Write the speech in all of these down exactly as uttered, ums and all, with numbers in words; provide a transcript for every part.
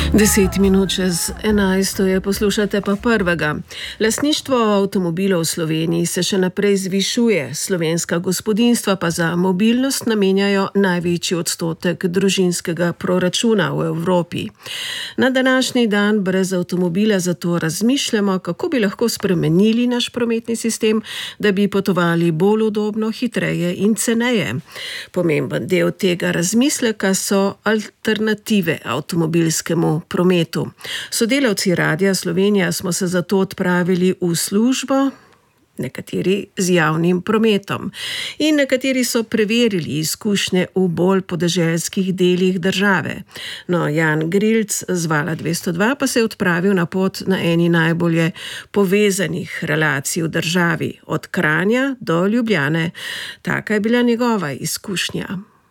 Deset minut čez enajsto je, poslušate pa prvega. Lastništvo avtomobilov v Sloveniji se še naprej zvišuje, slovenska gospodinjstva pa za mobilnost namenjajo največji odstotek družinskega proračuna v Evropi. Na današnji dan brez avtomobila zato razmišljamo, kako bi lahko spremenili naš prometni sistem, da bi potovali bolj udobno, hitreje in ceneje. Pomemben del tega razmisleka so alternative avtomobilskemu prometu. Sodelavci Radia Slovenija smo se zato odpravili v službo, nekateri z javnim prometom. In nekateri so preverili izkušnje v bolj podeželskih delih države. No, Jan Grilc z Vala dvesto dva pa se je odpravil na pot na eni najbolje povezanih relacij v državi, od Kranja do Ljubljane. Taka je bila njegova izkušnja.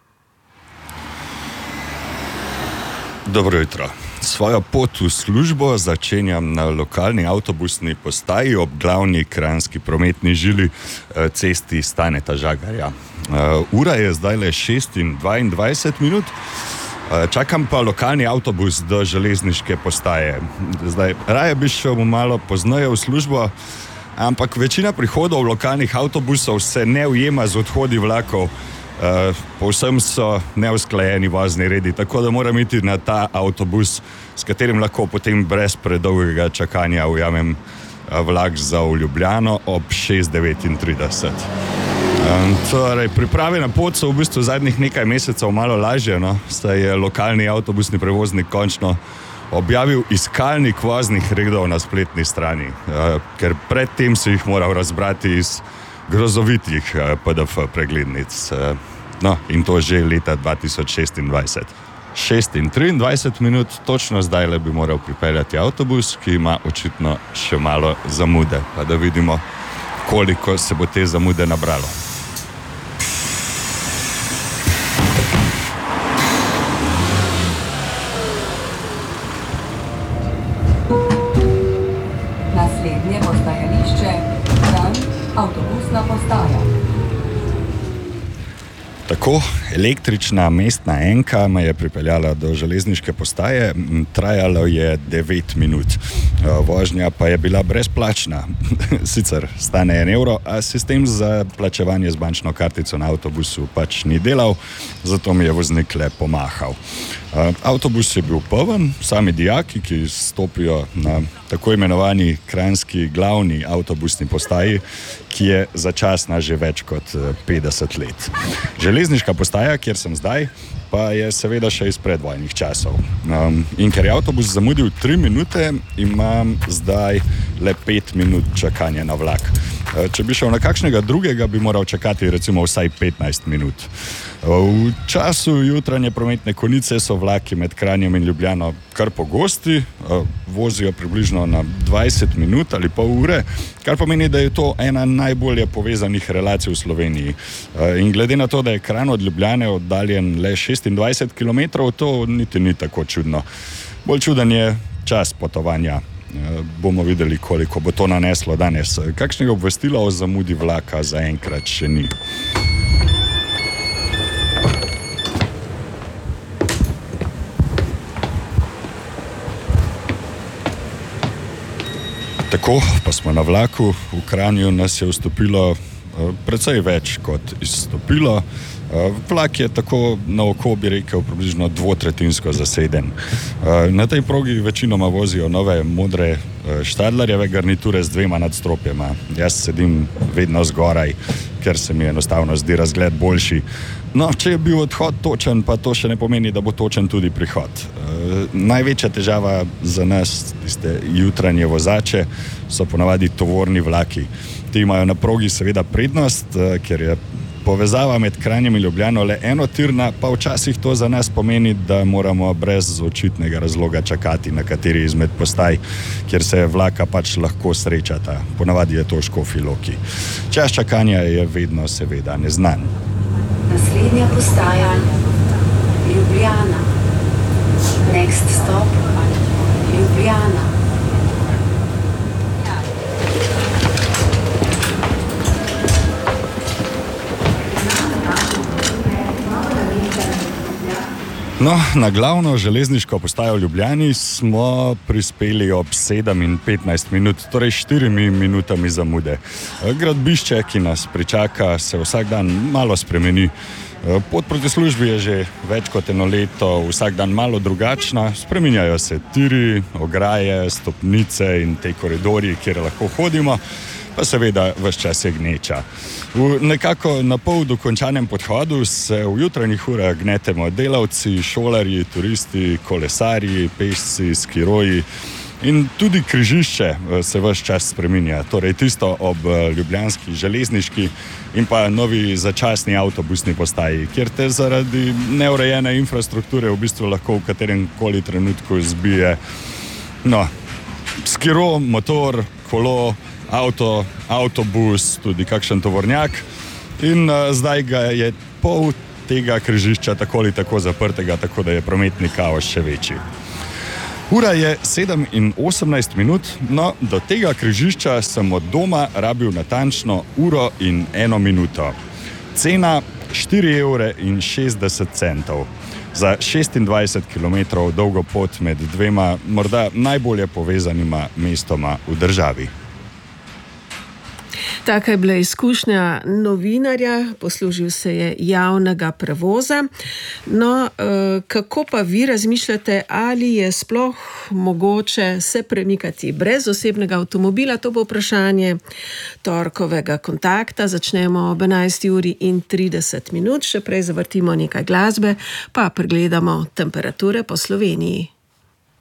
Dobro jutro. Svojo pot v službo začenjam na lokalni avtobusni postaji ob glavni kranjski prometni žili, cesti Staneta Žagarja. Ura je zdaj le šest in dvaindvajset minut, čakam pa lokalni avtobus do železniške postaje. Zdaj, raje bi šel malo pozneje v službo, ampak večina prihodov lokalnih avtobusov se ne ujema z odhodi vlakov. Uh, povsem so neusklajeni vozni redi, tako da moram iti na ta avtobus, s katerim lahko potem brez predolgega čakanja ujamem uh, vlak za v Ljubljano ob šest devetintrideset. Um, torej, priprave na pot so v bistvu zadnjih nekaj mesecev malo lažje, no? Saj je lokalni avtobusni prevoznik končno objavil iskalnik voznih redov na spletni strani, uh, ker predtem si jih moral razbrati iz grozovitih P D F preglednic. No, in to že leta dva tisoč šestindvajset. šest in triindvajset minut, točno zdaj le bi moral pripeljati avtobus, ki ima očitno še malo zamude, pa da vidimo, koliko se bo te zamude nabralo. Naslednje postajališče, Kranj, avtobusna postaja. Tako, električna mestna enka me je pripeljala do železniške postaje, trajalo je devet minut. Vožnja pa je bila brezplačna, sicer stane en evro, a sistem za plačevanje z bančno kartico na avtobusu pač ni delal, zato mi je voznik le pomahal. Avtobus je bil poln, sami dijaki, ki stopijo na tako imenovani kranjski glavni avtobusni postaji, ki je začasna že več kot petdeset let. Železniška postaja, kjer sem zdaj, pa je seveda še iz predvojnih časov. Um, in ker je avtobus zamudil tri minute, imam zdaj le pet minut čakanja na vlak. Če bi šel na kakšnega drugega, bi moral čakati recimo vsaj petnajst minut. V času jutranje prometne konice so vlaki med Kranjem in Ljubljano kar pogosti, vozijo približno na dvajset minut ali pol ure, kar pomeni, da je to ena najbolje povezanih relacij v Sloveniji. In glede na to, da je Kranj od Ljubljane oddaljen le šestindvajset kilometrov, to niti ni tako čudno. Bolj čuden je čas potovanja. Bomo videli, koliko bo to naneslo danes. Kakšnega obvestila o zamudi vlaka zaenkrat še ni. Tako, pa smo na vlaku. V Kranju nas je vstopilo precej več kot izstopilo. Vlak je tako na oko, bi rekel, približno dvotretinsko zaseden. Na tej progi večinoma vozijo nove modre Štadlarjeve garniture z dvema nadstropjema. Jaz sedim vedno zgoraj, ker se mi enostavno zdi razgled boljši. No, če je bil odhod točen, pa to še ne pomeni, da bo točen tudi prihod. Največja težava za nas, tiste jutranje vozače, so ponavadi tovorni vlaki. Ti imajo na progi seveda prednost, ker je povezava med Kranjem in Ljubljano le enotirna, pa včasih to za nas pomeni, da moramo brez očitnega razloga čakati na kateri izmed postaj, kjer se vlaka pač lahko srečata. Ponavadi je to v Škofji Loki. Čas čakanja je vedno seveda neznan. Naslednja postaja Ljubljana. Next stop Ljubljana. No, na glavno železniško postajo v Ljubljani smo prispeli ob sedem in petnajst minut, torej štirimi minutami zamude. Gradbišče, ki nas pričaka, se vsak dan malo spremeni. Pot proti službi je že več kot eno leto, vsak dan malo drugačna. Spreminjajo se tiri, ograje, stopnice in te koridorji, kjer lahko hodimo, pa seveda ves čas je gneča. V nekako na pol dokončanem podhodu se v jutranjih urah gnetemo delavci, šolarji, turisti, kolesarji, pešci, skiroji in tudi križišče se ves čas spreminja. Torej tisto ob ljubljanski železniški in pa novi začasni avtobusni postaji, kjer te zaradi neurejene infrastrukture v bistvu lahko v katerem koli trenutku zbije no, skiro, motor, kolo, avto, avtobus, tudi kakšen tovornjak in uh, zdaj ga je pol tega križišča tako ali tako zaprtega, tako da je prometni kaos še večji. Ura je sedem in osemnajst minut, no do tega križišča sem od doma rabil natančno uro in eno minuto. Cena štiri evre in šestdeset centov. Za šestindvajset kilometrov dolgo pot med dvema morda najbolje povezanima mestoma v državi. Taka je bila izkušnja novinarja, poslužil se je javnega prevoza. No, kako pa vi razmišljate, ali je sploh mogoče se premikati brez osebnega avtomobila? To bo vprašanje torkovega kontakta. Začnemo ob enajsti uri in trideset minut, še prej zavrtimo nekaj glasbe, pa pregledamo temperature po Sloveniji.